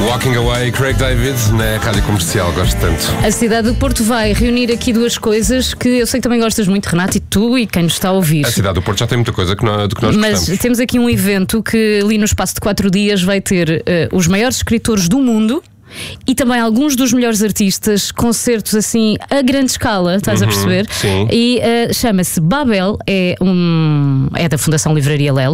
Walking Away, Craig David, na Rádio Comercial, gosto tanto. A cidade do Porto vai reunir aqui duas coisas que eu sei que também gostas muito, Renato, e tu e quem nos está a ouvir. A cidade do Porto já tem muita coisa do que nós Mas gostamos. temos aqui um evento que ali no espaço de 4 dias vai ter os maiores escritores do mundo e também alguns dos melhores artistas, concertos assim a grande escala, estás a perceber? Sim. E chama-se Babel, é da Fundação Livraria Lelo.